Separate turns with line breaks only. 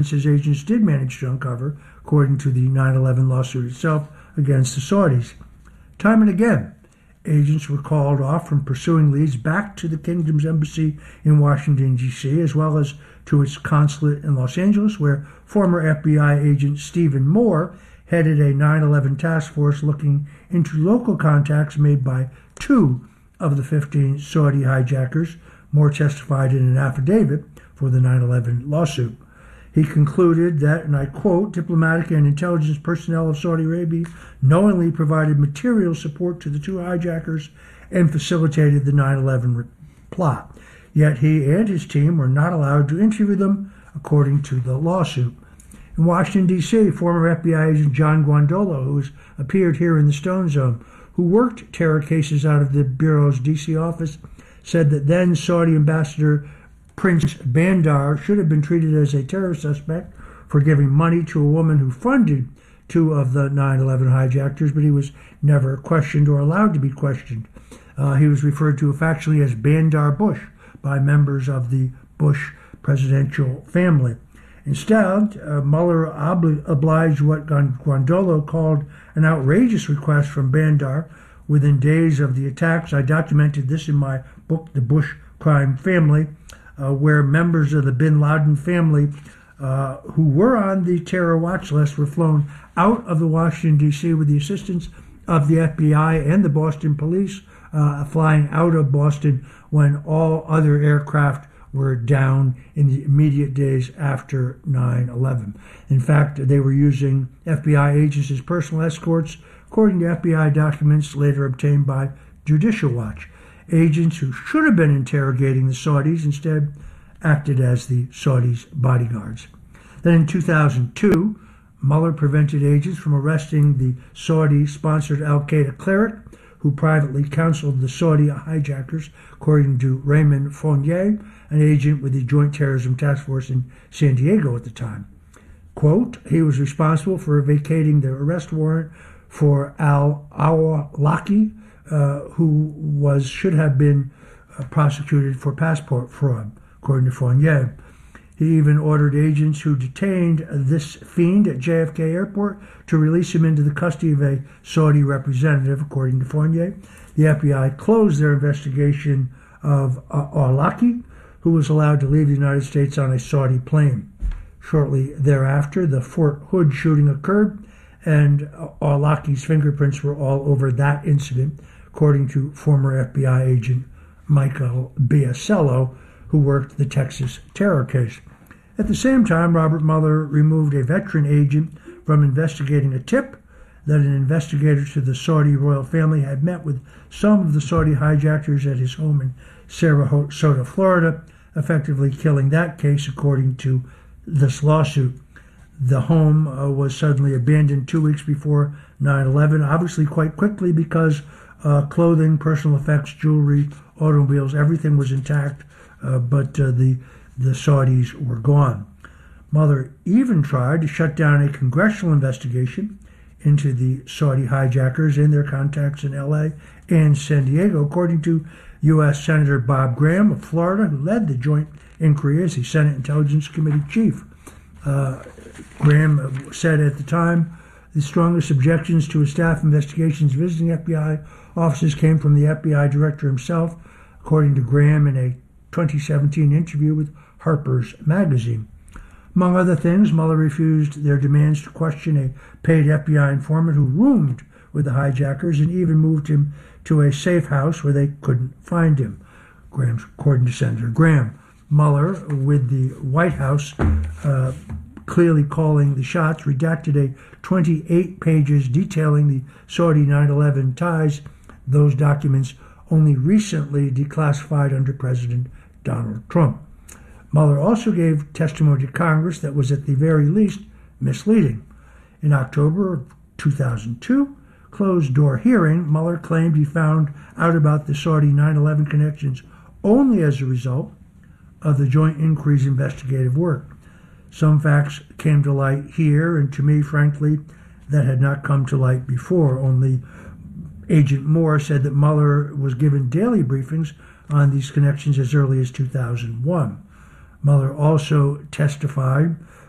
his agents did manage to uncover, according to the 9/11 lawsuit itself against the Saudis. Time and again, agents were called off from pursuing leads back to the kingdom's embassy in Washington, D.C., as well as to its consulate in Los Angeles, where former FBI agent Stephen Moore headed a 9/11 task force looking into local contacts made by 2 of the 15 Saudi hijackers. Moore testified in an affidavit for the 9/11 lawsuit. He concluded that, and I quote, diplomatic and intelligence personnel of Saudi Arabia knowingly provided material support to the 2 hijackers and facilitated the 9/11 plot. Yet he and his team were not allowed to interview them, according to the lawsuit. In Washington, D.C., former FBI agent John Guandolo, who has appeared here in the Stone Zone, who worked terror cases out of the Bureau's D.C. office, said that then Saudi Ambassador Prince Bandar should have been treated as a terror suspect for giving money to a woman who funded 2 of the 9/11 hijackers, but he was never questioned or allowed to be questioned. He was referred to factually as Bandar Bush by members of the Bush presidential family. Instead, Mueller obliged what Guandolo called an outrageous request from Bandar. Within days of the attacks, I documented this in my book, The Bush Crime Family, where members of the bin Laden family who were on the terror watch list were flown out of the Washington, D.C. with the assistance of the FBI and the Boston police, flying out of Boston when all other aircraft were down in the immediate days after 9/11. In fact, they were using FBI agents as personal escorts, according to FBI documents later obtained by Judicial Watch. Agents who should have been interrogating the Saudis instead acted as the Saudis' bodyguards. Then in 2002, Mueller prevented agents from arresting the Saudi-sponsored al-Qaeda cleric who privately counseled the Saudi hijackers, according to Raymond Fournier, an agent with the Joint Terrorism Task Force in San Diego at the time. Quote, he was responsible for vacating the arrest warrant for al-Awlaki, who should have been prosecuted for passport fraud, according to Fournier. He even ordered agents who detained this fiend at JFK Airport to release him into the custody of a Saudi representative, according to Fournier. The FBI closed their investigation of Awlaki, who was allowed to leave the United States on a Saudi plane. Shortly thereafter, the Fort Hood shooting occurred, and Awlaki's fingerprints were all over that incident, according to former FBI agent Michael Biasello, who worked the Texas terror case. At the same time, Robert Mueller removed a veteran agent from investigating a tip that an investigator to the Saudi royal family had met with some of the Saudi hijackers at his home in Sarasota, Florida, effectively killing that case, according to this lawsuit. The home was suddenly abandoned 2 weeks before 9/11, obviously quite quickly because clothing, personal effects, jewelry, automobiles, everything was intact, but the Saudis were gone. Mueller even tried to shut down a congressional investigation into the Saudi hijackers and their contacts in L.A. and San Diego, according to U.S. Senator Bob Graham of Florida, who led the joint inquiry as the Senate Intelligence Committee chief. Graham said at the time, the strongest objections to his staff investigations visiting FBI offices came from the FBI director himself, according to Graham in a 2017 interview with Harper's Magazine. Among other things, Mueller refused their demands to question a paid FBI informant who roomed with the hijackers and even moved him to a safe house where they couldn't find him, according to Senator Graham. Mueller, with the White House clearly calling the shots, redacted a 28 pages detailing the Saudi 9/11 ties. Those documents only recently declassified under President Donald Trump. Mueller also gave testimony to Congress that was at the very least misleading. In October of 2002, closed-door hearing, Mueller claimed he found out about the Saudi 9/11 connections only as a result of the joint inquiry's investigative work. Some facts came to light here, and to me, frankly, that had not come to light before. Only Agent Moore said that Mueller was given daily briefings on these connections as early as 2001. Mueller also testified